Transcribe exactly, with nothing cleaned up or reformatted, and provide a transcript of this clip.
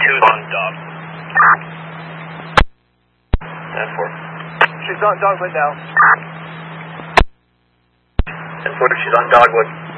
two on dog. ten four. She's on Dogwood now. ten four, she's on Dogwood.